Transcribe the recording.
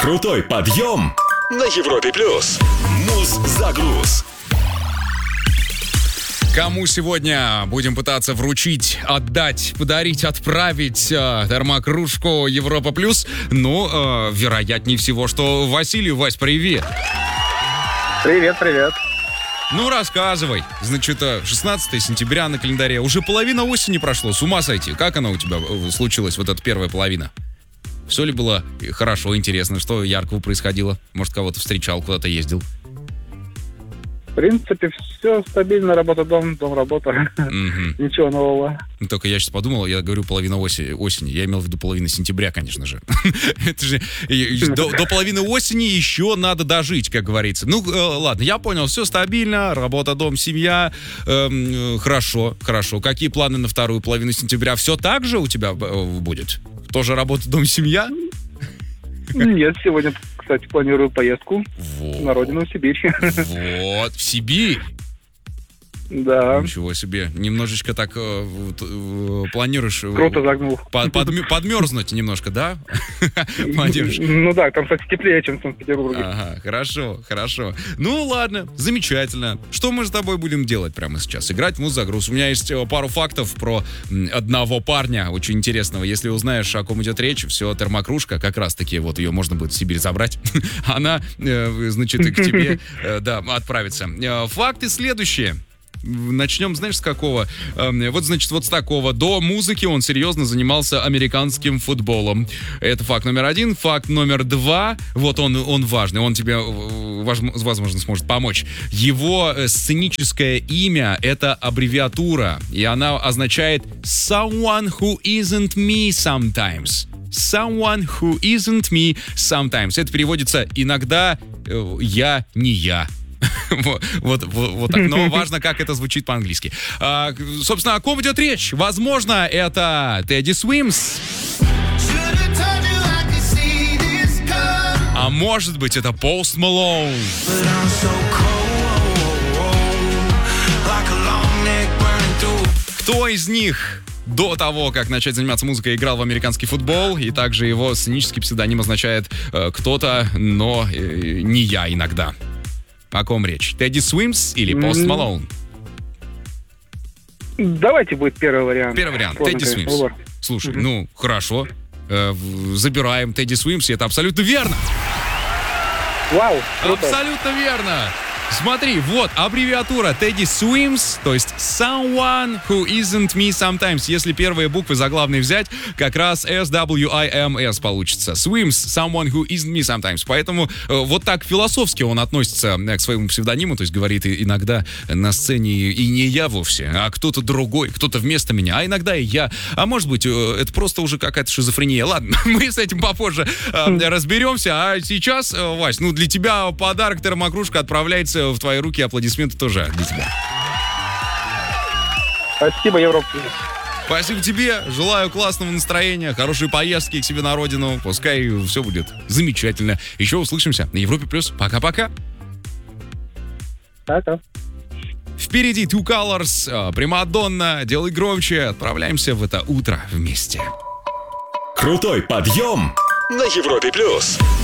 Крутой подъем на Европе+. Муз-загруз. Кому сегодня будем пытаться вручить, отдать, подарить, отправить термокружку Европа+? Ну, вероятнее всего, что Василию. Вась, привет. Привет. Ну, рассказывай. Значит, 16 сентября на календаре. Уже половина осени прошло. С ума сойти. Как она у тебя случилась, вот эта первая половина? Все ли было хорошо, интересно? Что яркого происходило? Может, кого-то встречал, куда-то ездил? В принципе, все стабильно. Работа, дом, работа. Ничего нового. Только я сейчас подумал, я говорю половина осени. Я имел в виду половину сентября, конечно же. Это же до половины осени еще надо дожить, как говорится. Ну, ладно, я понял, все стабильно. Работа, дом, семья. Хорошо. Какие планы на вторую половину сентября? Все так же у тебя будет? Тоже работа, дом, семья? Нет, сегодня, кстати, планирую поездку на родину, в Сибирь. Вот, в Сибирь? Да. Ничего себе. Немножечко так планируешь... Круто загнул. Подмерзнуть немножко, да? Ну да, там, кстати, теплее, чем в Санкт-Петербурге. Ага, хорошо. Ну ладно, замечательно. Что мы с тобой будем делать прямо сейчас? Играть в муз-загруз. У меня есть пару фактов про одного парня, очень интересного. Если узнаешь, о ком идет речь, все, термокружка, как раз-таки, вот ее можно будет в Сибирь забрать. Она, значит, к тебе, да, отправится. Факты следующие. Начнем, знаешь, с какого? Вот, значит, вот с такого. До музыки он серьезно занимался американским футболом. Это факт номер 1. Факт номер 2. Вот он важный. Он тебе, возможно, сможет помочь. Его сценическое имя — это аббревиатура. И она означает «someone who isn't me sometimes». Someone who isn't me sometimes. Это переводится «иногда я не я». Вот так. Но важно, как это звучит по-английски. Собственно, о ком идет речь? Возможно, это Teddy Swims. А может быть, это Post Malone. Кто из них до того, как начать заниматься музыкой, играл в американский футбол, и также его сценический псевдоним означает «кто-то, но не я иногда». О ком речь? Teddy Swims или Post Malone? Давайте будет первый вариант. Первый вариант. Teddy Swims. Слушай, ну, хорошо. Забираем Teddy Swims, и это абсолютно верно. Вау, круто. Абсолютно верно. Смотри, вот, аббревиатура Teddy Swims, то есть someone who isn't me sometimes. Если первые буквы заглавные взять, как раз S-W-I-M-S получится. Swims, someone who isn't me sometimes. Поэтому вот так философски он относится к своему псевдониму, то есть говорит иногда на сцене и не я вовсе, а кто-то другой, кто-то вместо меня, а иногда и я. А может быть, это просто уже какая-то шизофрения. Ладно, мы с этим попозже разберемся. А сейчас, Вась, ну для тебя подарок термокружка отправляется в твои руки, аплодисменты тоже для тебя. Спасибо, Европа. Спасибо тебе, желаю классного настроения, хорошей поездки к себе на родину, пускай все будет замечательно. Еще услышимся на Европе+. Пока-пока. Пока. Впереди Two Colors, Примадонна, делай громче, отправляемся в это утро вместе. Крутой подъем на Европе+.